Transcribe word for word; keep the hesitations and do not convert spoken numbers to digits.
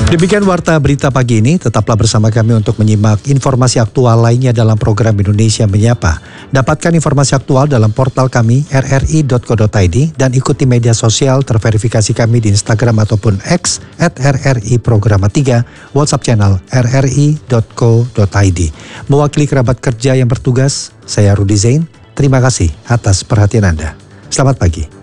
Demikian Warta Berita Pagi ini, tetaplah bersama kami untuk menyimak informasi aktual lainnya dalam program Indonesia Menyapa. Dapatkan informasi aktual dalam portal kami r r i dot co dot i d dan ikuti media sosial terverifikasi kami di Instagram ataupun X at r r i programa tiga, WhatsApp channel r r i dot co dot i d. Mewakili kerabat kerja yang bertugas, saya Rudy Zain, terima kasih atas perhatian Anda. Selamat pagi.